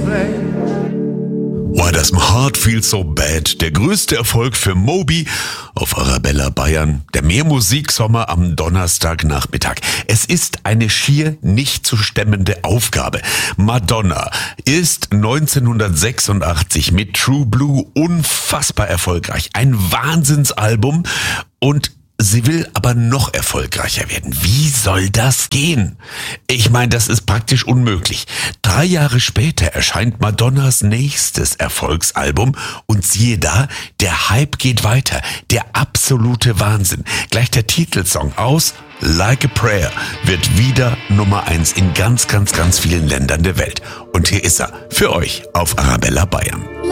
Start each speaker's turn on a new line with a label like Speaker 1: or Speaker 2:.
Speaker 1: Why Does My Heart Feel So Bad? Der größte Erfolg für Moby auf Arabella Bayern. Der Mehrmusiksommer am Donnerstagnachmittag. Es ist eine schier nicht zu stemmende Aufgabe. Madonna ist 1986 mit True Blue unfassbar erfolgreich. Ein Wahnsinnsalbum und sie will aber noch erfolgreicher werden. Wie soll das gehen? Ich meine, das ist praktisch unmöglich. 3 Jahre später erscheint Madonnas nächstes Erfolgsalbum und siehe da, der Hype geht weiter. Der absolute Wahnsinn. Gleich der Titelsong aus Like a Prayer wird wieder Nummer 1 in ganz, ganz, ganz vielen Ländern der Welt. Und hier ist er für euch auf Arabella Bayern.